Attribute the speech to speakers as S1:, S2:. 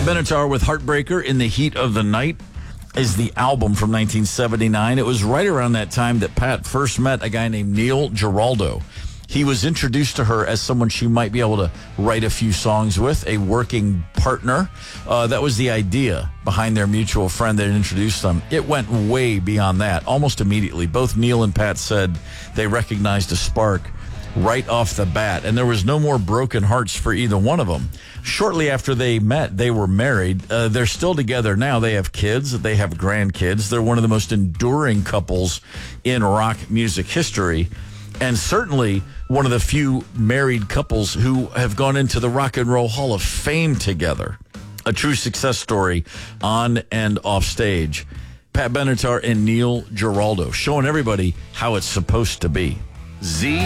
S1: Pat Benatar with Heartbreaker in the Heat of the Night is the album from 1979. It was right around that time that Pat first met a guy named Neil Giraldo. He was introduced to her as someone she might be able to write a few songs with, a working partner. That was the idea behind their mutual friend that introduced them. It went way beyond that, almost immediately. Both Neil and Pat said they recognized a spark right off the bat, and there was no more broken hearts for either one of them. Shortly after they met, they were married. They're still together now. They have kids. They have grandkids. They're one of the most enduring couples in rock music history, and certainly one of the few married couples who have gone into the Rock and Roll Hall of Fame together. A true success story on and off stage. Pat Benatar and Neil Giraldo showing everybody how it's supposed to be. Z